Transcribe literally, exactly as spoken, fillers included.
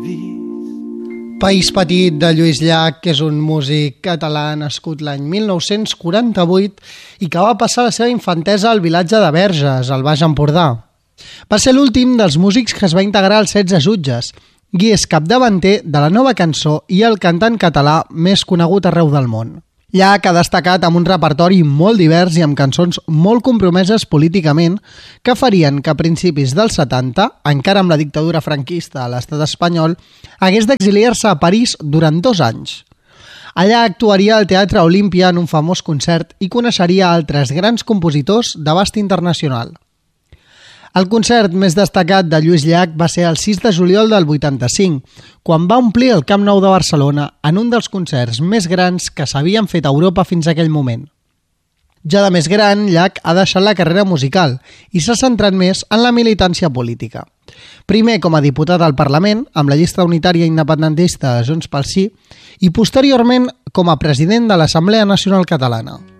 País petit de Lluís Llach, que és un músic català nascut l'any mil nou-cents quaranta-vuit i que va passar la seva infantesa al vilatge de Verges, al Baix Empordà. Va ser l'últim dels músics que es va integrar als setze jutges i és capdavanter de la nova cançó i el cantant català més conegut arreu del món. Llach ha destacat amb un repertori molt divers i amb cançons molt compromeses políticament que farien que a principis dels setanta, encara amb la dictadura franquista a l'estat espanyol, hagués d'exiliar-se a París durant dos anys. Allà actuaria al Teatre Olímpia en un famós concert i coneixeria altres grans compositors d'abast internacional. El concert més destacat de Lluís Llach va ser el sis de juliol del vuitanta-cinc, quan va omplir el Camp Nou de Barcelona en un dels concerts més grans que s'havien fet a Europa fins a aquell moment. Ja de més gran, Llach ha deixat la carrera musical i s'ha centrat més en la militància política. Primer com a diputat al Parlament, amb la llista unitària independentista de Junts pel Sí, i posteriorment com a president de l'Assemblea Nacional Catalana.